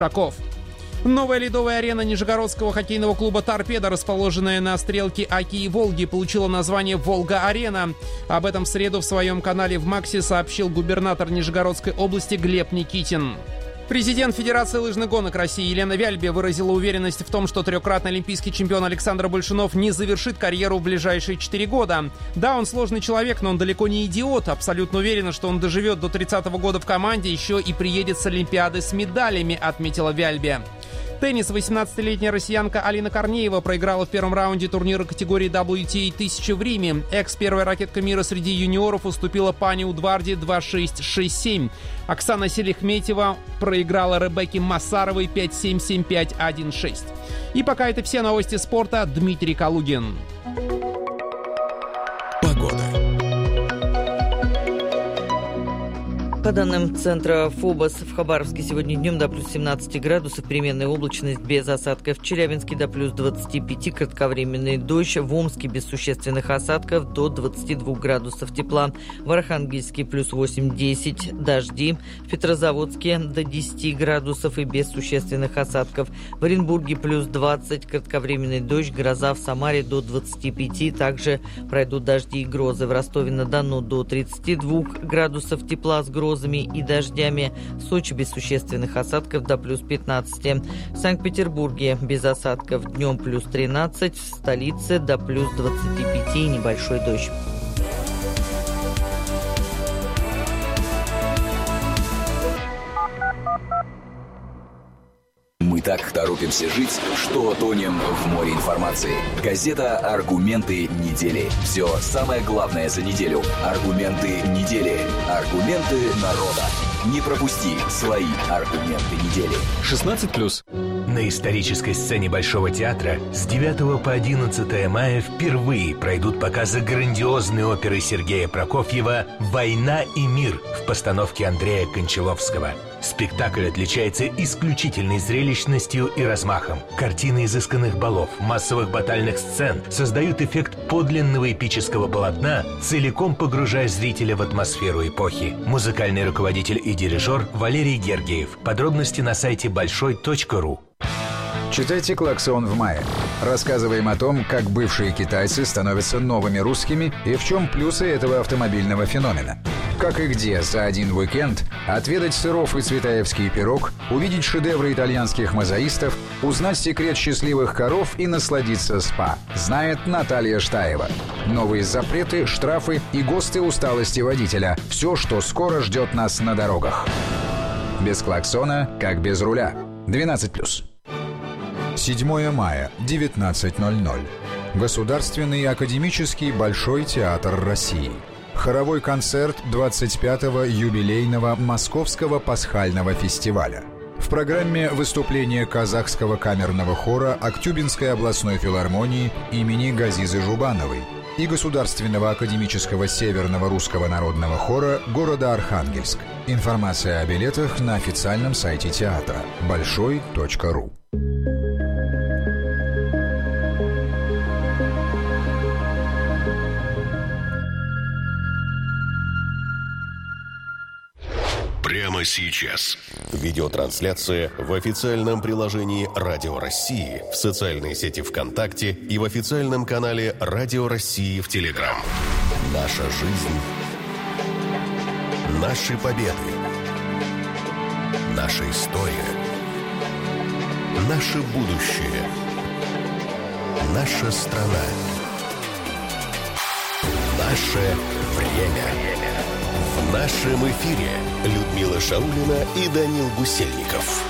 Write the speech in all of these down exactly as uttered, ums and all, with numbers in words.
игроков. Новая ледовая арена Нижегородского хоккейного клуба «Торпедо», расположенная на стрелке Оки и Волги, получила название «Волга-арена». Об этом в среду в своем канале в Максе сообщил губернатор Нижегородской области Глеб Никитин. Президент Федерации лыжных гонок России Елена Вяльбе выразила уверенность в том, что трехкратный олимпийский чемпион Александр Большунов не завершит карьеру в ближайшие четыре года. Да, он сложный человек, но он далеко не идиот. Абсолютно уверена, что он доживет до тридцатого года в команде, еще и приедет с Олимпиады с медалями, отметила Вяльбе. Теннис. восемнадцатилетняя россиянка Алина Корнеева проиграла в первом раунде турнира категории дабл ю ти эй тысяча в Риме. Экс-первая ракетка мира среди юниоров уступила Пане Удварде два шесть шесть семь. Оксана Селихметьева проиграла Ребекке Массаровой пять семь семь пять один шесть. И пока это все новости спорта. Дмитрий Калугин. Погода. По данным центра ФОБОС, в Хабаровске сегодня днем до плюс семнадцати градусов, переменная облачность без осадков. В Челябинске до плюс двадцати пяти, кратковременный дождь. В Омске без существенных осадков до двадцати двух градусов тепла. В Архангельске плюс восемь-десять, дожди. В Петрозаводске до десяти градусов и без существенных осадков. В Оренбурге плюс двадцать, кратковременный дождь. Гроза в Самаре до двадцати пяти. Также пройдут дожди и грозы. В Ростове-на-Дону до тридцати двух градусов тепла с грозой и дождями. В Сочи без существенных осадков до плюс пятнадцати. В Санкт-Петербурге без осадков днем плюс тринадцать. В столице до плюс двадцати пяти небольшой дождь. Мы так торопимся жить, что тонем в море информации. Газета «Аргументы недели». Все самое главное за неделю. Аргументы недели. Аргументы народа. Не пропусти свои аргументы недели. шестнадцать плюс. На исторической сцене Большого театра с девятого по одиннадцатое мая впервые пройдут показы грандиозной оперы Сергея Прокофьева «Война и мир» в постановке Андрея Кончаловского. Спектакль отличается исключительной зрелищностью и размахом. Картины изысканных балов, массовых батальных сцен создают эффект подлинного эпического полотна, целиком погружая зрителя в атмосферу эпохи. Музыкальный руководитель и дирижер Валерий Гергиев. Подробности на сайте большой точка ру. Читайте «Клаксон» в мае. Рассказываем о том, как бывшие китайцы становятся новыми русскими и в чем плюсы этого автомобильного феномена. Как и где за один уикенд отведать сыров и цветаевский пирог, увидеть шедевры итальянских мозаистов, узнать секрет счастливых коров и насладиться спа. Знает Наталья Штаева. Новые запреты, штрафы и ГОСТы усталости водителя. Все, что скоро ждет нас на дорогах. Без клаксона, как без руля. двенадцать плюс. седьмое мая, девятнадцать ноль ноль. Государственный академический Большой театр России. Хоровой концерт двадцать пятого юбилейного Московского пасхального фестиваля. В программе выступление казахского камерного хора Актюбинской областной филармонии имени Газизы Жубановой и Государственного академического Северного русского народного хора города Архангельск. Информация о билетах на официальном сайте театра большой точка ру. Прямо сейчас. Видеотрансляция в официальном приложении «Радио России», в социальной сети ВКонтакте и в официальном канале «Радио России» в Телеграм. Наша жизнь. Наши победы. Наша история. Наше будущее. Наша страна. Наше время. В нашем эфире Людмила Шаулина и Данил Гусельников.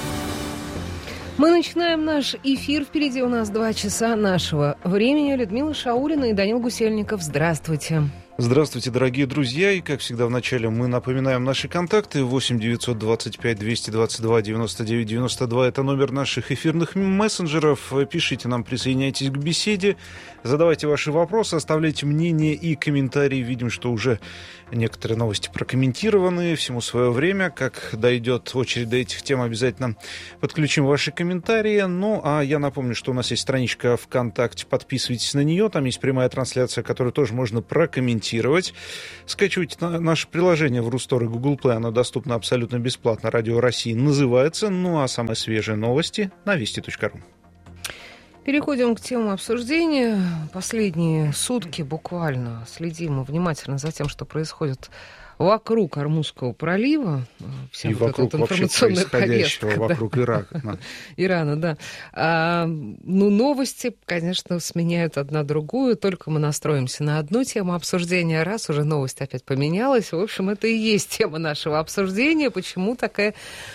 Мы начинаем наш эфир. Впереди у нас два часа нашего времени. Людмила Шаулина и Данил Гусельников. Здравствуйте. Здравствуйте, дорогие друзья. И, как всегда, в начале мы напоминаем наши контакты. восемь девятьсот двадцать пять двести двадцать два девяносто девять девяносто два. Это номер наших эфирных мессенджеров. Пишите нам, присоединяйтесь к беседе. Задавайте ваши вопросы, оставляйте мнения и комментарии. Видим, что уже некоторые новости прокомментированы. Всему свое время. Как дойдет очередь до этих тем, обязательно подключим ваши комментарии. Ну, а я напомню, что у нас есть страничка ВКонтакте. Подписывайтесь на нее. Там есть прямая трансляция, которую тоже можно прокомментировать. комментировать. Скачивайте на наше приложение в Рустор и Google Play. Оно доступно абсолютно бесплатно. Радио России называется. Ну а самые свежие новости на вести точка ру. Переходим к теме обсуждения. Последние сутки буквально следим внимательно за тем, что происходит вокруг Ормузского пролива. Вся и вот вокруг эта вот информационная повестка, вокруг да. Ирака. Ирана, да. А, ну, новости, конечно, сменяют одна другую. Только мы настроимся на одну тему обсуждения. Раз уже новость опять поменялась. В общем, это и есть тема нашего обсуждения. Почему такая...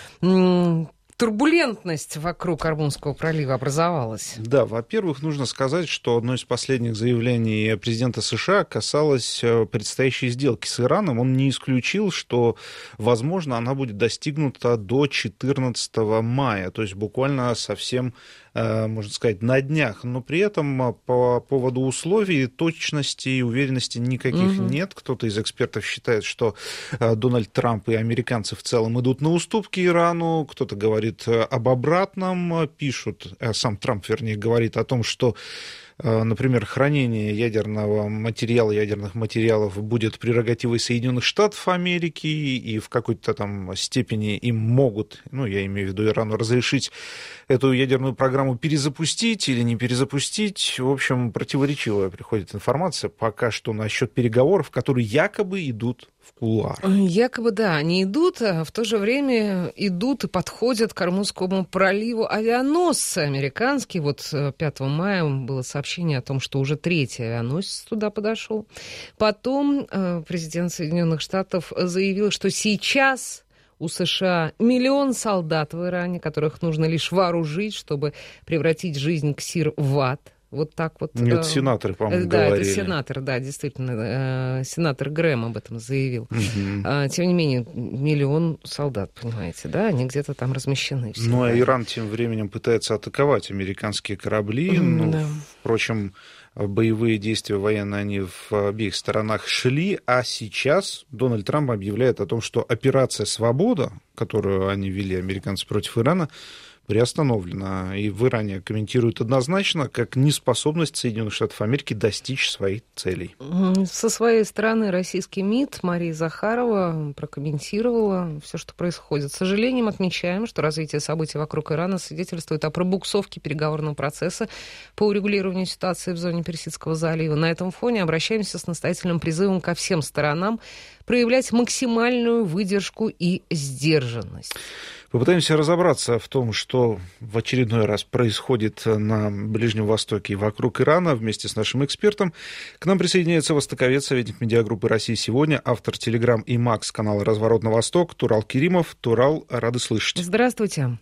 М- турбулентность вокруг Ормузского пролива образовалась? Да, во-первых, нужно сказать, что одно из последних заявлений президента США касалось предстоящей сделки с Ираном. Он не исключил, что, возможно, она будет достигнута до четырнадцатого мая, то есть буквально совсем, можно сказать, на днях. Но при этом по поводу условий точности и уверенности никаких угу. нет. Кто-то из экспертов считает, что Дональд Трамп и американцы в целом идут на уступки Ирану, кто-то говорит об обратном, пишут, сам Трамп, вернее, говорит о том, что, например, хранение ядерного материала, ядерных материалов будет прерогативой Соединенных Штатов Америки, и в какой-то там степени им могут, ну, я имею в виду Ирану, разрешить эту ядерную программу перезапустить или не перезапустить. В общем, противоречивая приходит информация пока что насчет переговоров, которые якобы идут в кулуар. Якобы, да, они идут, а в то же время идут и подходят к Ормузскому проливу авианосцы американские. Вот пятого мая было сообщение о том, что уже третий авианосец туда подошел. Потом президент Соединенных Штатов заявил, что сейчас у США миллион солдат в Иране, которых нужно лишь вооружить, чтобы превратить жизнь КСИР в ад. Вот так вот. Это сенаторы, по-моему, да, говорили. Да, это сенатор, да, действительно. Сенатор Грэм об этом заявил. Угу. Тем не менее, миллион солдат, понимаете, да, они где-то там размещены. Всегда. Ну, а Иран тем временем пытается атаковать американские корабли. Ну, да. Впрочем, боевые действия военные, они в обеих сторонах шли, а сейчас Дональд Трамп объявляет о том, что операция «Свобода», которую они вели, американцы, против Ирана, приостановлена. И в Иране комментируют однозначно как неспособность Соединенных Штатов Америки достичь своих целей. Со своей стороны российский МИД Мария Захарова прокомментировала все, что происходит. С сожалением отмечаем, что развитие событий вокруг Ирана свидетельствует о пробуксовке переговорного процесса по урегулированию ситуации в зоне Персидского залива. На этом фоне обращаемся с настоятельным призывом ко всем сторонам проявлять максимальную выдержку и сдержанность. Попытаемся разобраться в том, что в очередной раз происходит на Ближнем Востоке и вокруг Ирана вместе с нашим экспертом. К нам присоединяется востоковед, советник медиагруппы «Россия сегодня», автор «Телеграм» и Макс канала «Разворот на Восток» Турал Керимов. Турал, рады слышать. Здравствуйте.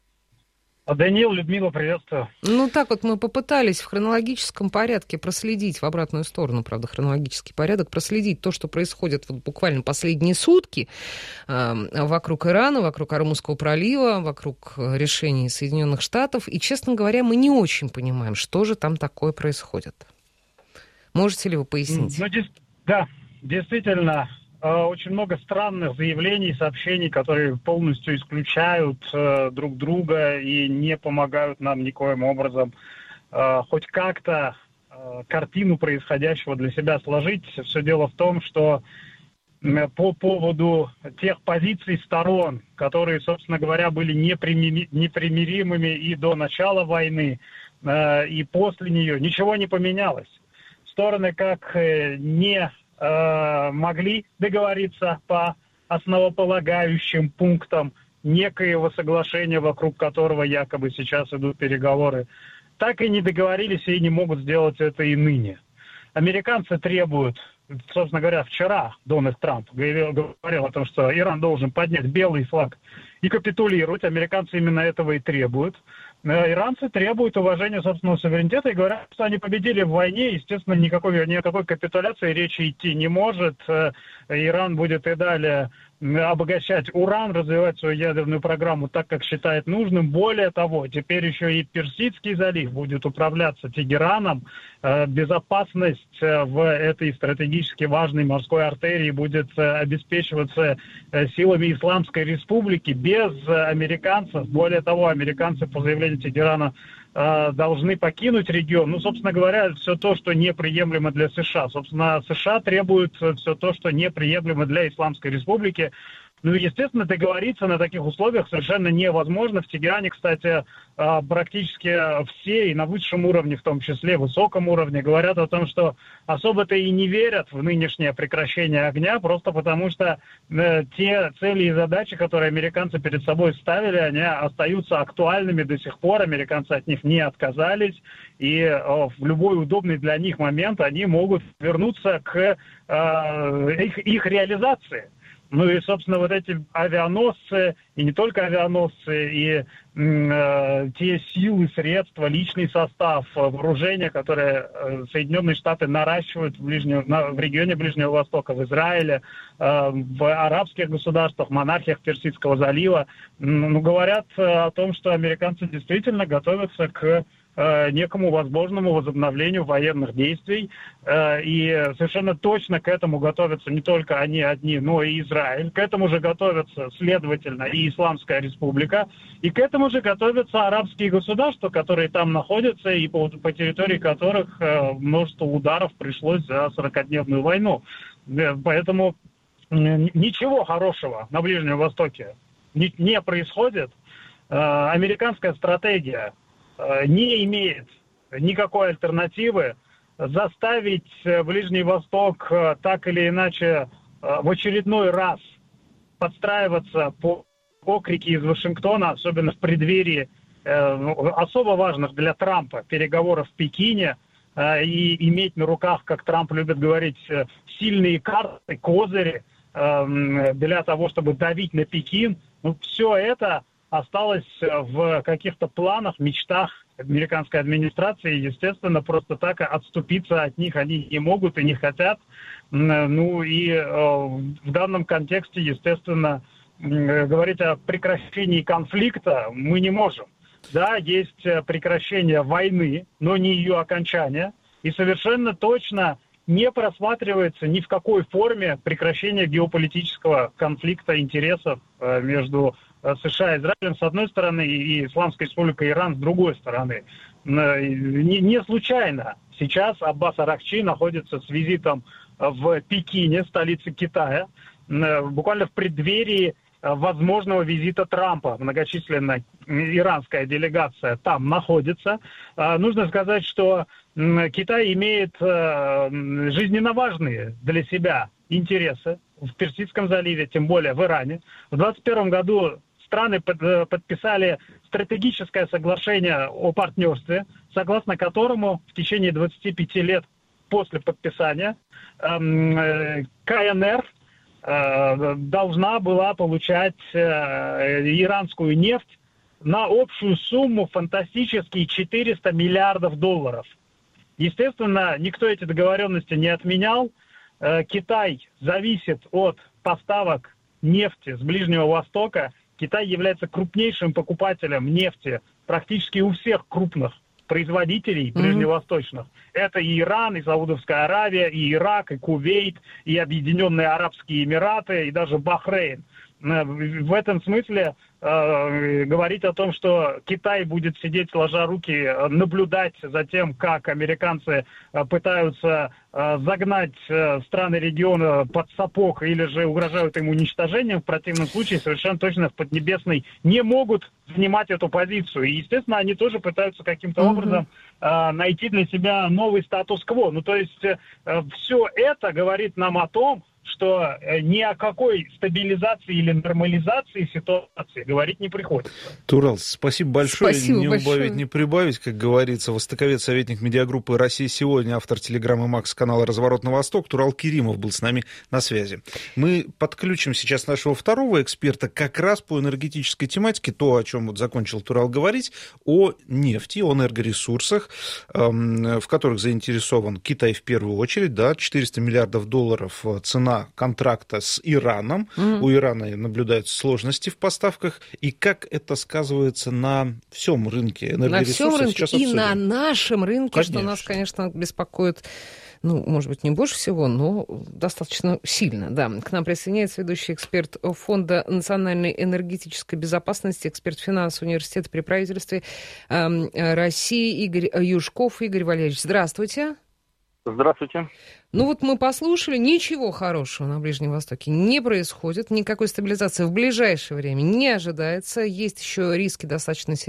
Даниил, Людмила, приветствую. Ну, так вот мы попытались в хронологическом порядке проследить, в обратную сторону, правда, хронологический порядок, проследить то, что происходит вот буквально последние сутки э, вокруг Ирана, вокруг Ормузского пролива, вокруг решений Соединенных Штатов. И, честно говоря, мы не очень понимаем, что же там такое происходит. Можете ли вы пояснить? Ну, да, действительно, очень много странных заявлений, сообщений, которые полностью исключают э, друг друга и не помогают нам никоим образом э, хоть как-то э, картину происходящего для себя сложить. Все дело в том, что э, по поводу тех позиций сторон, которые, собственно говоря, были непримири- непримиримыми и до начала войны, э, и после нее, ничего не поменялось. Стороны как э, не могли договориться по основополагающим пунктам некоего соглашения, вокруг которого якобы сейчас идут переговоры, так и не договорились и не могут сделать это и ныне. Американцы требуют, собственно говоря, вчера Дональд Трамп говорил, говорил о том, что Иран должен поднять белый флаг и капитулировать. Американцы именно этого и требуют. Иранцы требуют уважения собственного суверенитета и говорят, что они победили в войне. Естественно, никакой, никакой капитуляции речи идти не может. Иран будет и далее обогащать уран, развивать свою ядерную программу так, как считает нужным. Более того, теперь еще и Персидский залив будет управляться Тегераном. Безопасность в этой стратегически важной морской артерии будет обеспечиваться силами Исламской Республики без американцев. Более того, американцы по заявлению Тегерана должны покинуть регион. Ну, собственно говоря, все то, что неприемлемо для США. Собственно, США требуют все то, что неприемлемо для Исламской Республики. Ну, естественно, договориться на таких условиях совершенно невозможно. В Тегеране, кстати, практически все, и на высшем уровне, в том числе высоком уровне, говорят о том, что особо-то и не верят в нынешнее прекращение огня, просто потому что те цели и задачи, которые американцы перед собой ставили, они остаются актуальными до сих пор. Американцы от них не отказались, и в любой удобный для них момент они могут вернуться к их, их реализации. Ну и, собственно, вот эти авианосцы, и не только авианосцы, и э, те силы, средства, личный состав, вооружения, которые э, Соединенные Штаты наращивают в, ближнем, на, в регионе Ближнего Востока, в Израиле, э, в арабских государствах, монархиях Персидского залива, ну, говорят о том, что американцы действительно готовятся к некому возможному возобновлению военных действий. И совершенно точно к этому готовятся не только они одни, но и Израиль. К этому же готовятся, следовательно, и Исламская Республика. И к этому же готовятся арабские государства, которые там находятся, и по, по территории которых множество ударов пришлось за сорокадневную войну. Поэтому ничего хорошего на Ближнем Востоке не, не происходит. Американская стратегия не имеет никакой альтернативы. Заставить Ближний Восток так или иначе в очередной раз подстраиваться по окрики из Вашингтона, особенно в преддверии особо важных для Трампа переговоров в Пекине, и иметь на руках, как Трамп любит говорить, сильные карты, козыри для того, чтобы давить на Пекин. Ну, все это осталось в каких-то планах, мечтах американской администрации. Естественно, просто так отступиться от них они не могут и не хотят. Ну и э, в данном контексте, естественно, э, говорить о прекращении конфликта мы не можем. Да, есть прекращение войны, но не ее окончание. И совершенно точно не просматривается ни в какой форме прекращение геополитического конфликта интересов э, между США и Израилем с одной стороны и Исламской Республикой Иран с другой стороны. Не, не случайно сейчас Аббас Аракчи находится с визитом в Пекине, столице Китая, буквально в преддверии возможного визита Трампа. Многочисленная иранская делегация там находится. Нужно сказать, что Китай имеет жизненно важные для себя интересы в Персидском заливе, тем более в Иране. В двадцать первом году страны подписали стратегическое соглашение о партнерстве, согласно которому в течение двадцати пяти лет после подписания КНР должна была получать иранскую нефть на общую сумму фантастические четыреста миллиардов долларов. Естественно, никто эти договоренности не отменял. Китай зависит от поставок нефти с Ближнего Востока. Китай является крупнейшим покупателем нефти практически у всех крупных производителей mm-hmm. ближневосточных. Это и Иран, и Саудовская Аравия, и Ирак, и Кувейт, и Объединенные Арабские Эмираты, и даже Бахрейн. В этом смысле э, говорить о том, что Китай будет сидеть сложа руки, наблюдать за тем, как американцы э, пытаются э, загнать э, страны региона под сапог или же угрожают им уничтожением, в противном случае совершенно точно в Поднебесной не могут занимать эту позицию. И, естественно, они тоже пытаются каким-то mm-hmm. образом э, найти для себя новый статус-кво. Ну, то есть э, все это говорит нам о том, что ни о какой стабилизации или нормализации ситуации говорить не приходится. Турал, спасибо большое. Спасибо не большое. убавить, не прибавить, как говорится. Востоковед, советник медиагруппы «Россия сегодня», автор телеграммы «Макс», канала «Разворот на Восток». Турал Керимов был с нами на связи. Мы подключим сейчас нашего второго эксперта как раз по энергетической тематике, то, о чем вот закончил Турал говорить, о нефти, о энергоресурсах, в которых заинтересован Китай в первую очередь. Да, четыреста миллиардов долларов цена цена контракта с Ираном. Mm-hmm. У Ирана наблюдаются сложности в поставках. И как это сказывается на всем рынке энергоресурсов? На всем рынке сейчас и обсудим. на нашем рынке, конечно. Что нас, конечно, беспокоит, ну, может быть, не больше всего, но достаточно сильно, да. К нам присоединяется ведущий эксперт Фонда национальной энергетической безопасности, эксперт финансового университета при правительстве э, России Игорь Юшков. Игорь Валерьевич, здравствуйте. Здравствуйте. Ну вот мы послушали, ничего хорошего на Ближнем Востоке не происходит, никакой стабилизации в ближайшее время не ожидается, есть еще риски достаточно серьезные.